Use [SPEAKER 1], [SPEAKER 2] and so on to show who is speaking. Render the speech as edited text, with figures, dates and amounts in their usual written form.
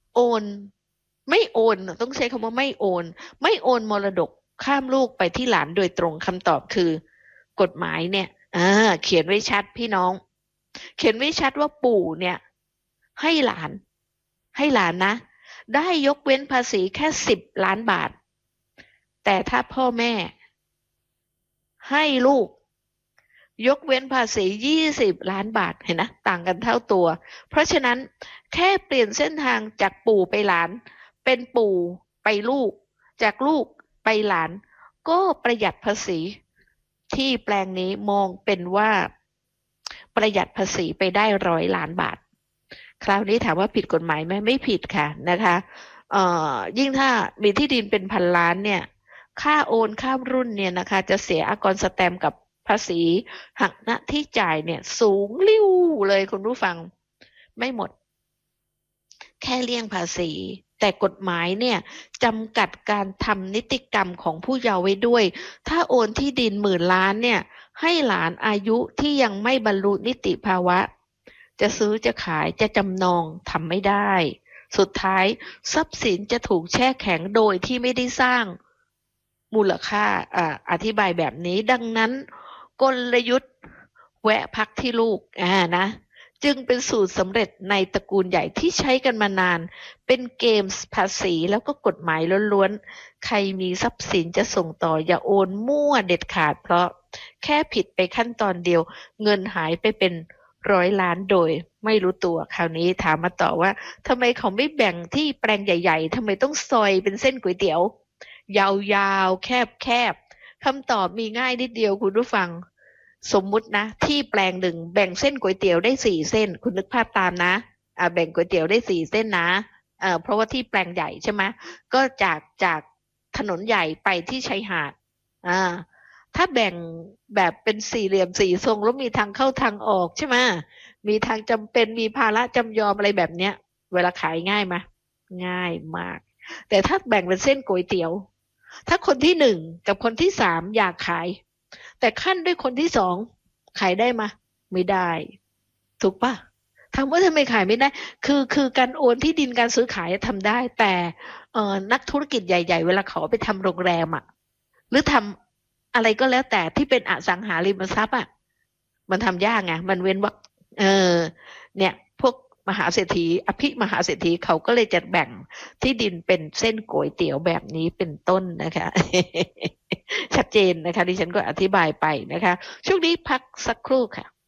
[SPEAKER 1] โอนไม่โอนต้องใช้คำว่าไม่โอนไม่โอนมรดกข้ามลูกไปที่หลานโดยตรงคำตอบคือกฎหมายเนี่ยเขียนไว้ชัดพี่น้องเขียนไว้ชัดว่าปู่เนี่ยให้หลานให้หลานนะได้ยกเว้นภาษีแค่10 ล้านบาทแต่ถ้าพ่อแม่ให้ลูกยกเว้นภาษี20 ล้านบาทเห็นนะต่างกันเท่าตัวเพราะฉะนั้นแค่เปลี่ยนเส้นทางจากปู่ไปหลานเป็นปู่ไปลูกจากลูกไปหลานก็ประหยัดภาษีที่แปลงนี้มองเป็นว่าประหยัดภาษีไปได้100 ล้านบาทคราวนี้ถามว่าผิดกฎหมายไหมไม่ผิดค่ะนะคะยิ่งถ้ามีที่ดินเป็นพันล้านเนี่ยค่าโอนข้ามรุ่นเนี่ยนะคะจะเสียอากรสแตมป์กับภาษีหักหน้าที่จ่ายเนี่ยสูงลิ่วเลยคุณผู้ฟังไม่หมดแค่เลี่ยงภาษีแต่กฎหมายเนี่ยจำกัดการทำนิติกรรมของผู้เยาว์ไว้ด้วยถ้าโอนที่ดิน10,000 ล้านเนี่ยให้หลานอายุที่ยังไม่บรรลุนิติภาวะจะซื้อจะขายจะจำนองทำไม่ได้สุดท้ายทรัพย์สินจะถูกแช่แข็งโดยที่ไม่ได้สร้างมูลค่าอธิบายแบบนี้ดังนั้นกลยุทธ์แวะพักที่ลูกนะจึงเป็นสูตรสำเร็จในตระกูลใหญ่ที่ใช้กันมานานเป็นเกมภาษีแล้วก็กฎหมายล้วนๆใครมีทรัพย์สินจะส่งต่ออย่าโอนมั่วเด็ดขาดเพราะแค่ผิดไปขั้นตอนเดียวเงินหายไปเป็น100 ล้านโดยไม่รู้ตัวคราวนี้ถามมาต่อว่าทำไมเขาไม่แบ่งที่แปลงใหญ่ๆทำไมต้องซอยเป็นเส้นก๋วยเตี๋ยวยาวๆแคบๆคำตอบมีง่ายนิดเดียวคุณผู้ฟังสมมุตินะที่แปลงหนึ่งแบ่งเส้นก๋วยเตี๋ยวได้4 เส้นคุณนึกภาพตามนะแบ่งก๋วยเตี๋ยวได้4 เส้นนะเพราะว่าที่แปลงใหญ่ใช่ไหมก็จากถนนใหญ่ไปที่ชายหาดอ่าถ้าแบ่งแบบเป็นสี่เหลี่ยมสี่ทรงแล้วมีทางเข้าทางออกใช่ไหมมีทางจำเป็นมีภาระจำยอมอะไรแบบเนี้ยเวลาขายง่ายไหมง่ายมากแต่ถ้าแบ่งเป็นเส้นก๋วยเตี๋ยวถ้าคนที่1กับคนที่3อยากขายแต่ขั้นด้วยคนที่2ขายได้มาไม่ได้ถูกปะถามว่าทำไมขายไม่ได้คือการโอนที่ดินการซื้อขายทำได้แต่นักธุรกิจใหญ่ๆเวลาเขาไปทำโรงแรมอ่ะหรือทำอะไรก็แล้วแต่ที่เป็นอสังหาริมทรัพย์อ่ะมันทำยากไงมันเว้นว่าเออเนี่ยพวกมหาเศรษฐีอภิมหาเศรษฐีเขาก็เลยจะแบ่งที่ดินเป็นเส้นก๋วยเตี๋ยวแบบนี้เป็นต้นนะคะชัดเจนนะคะดิฉันก็อธิบายไปนะคะช่วงนี้พักสักครู่ค่ะ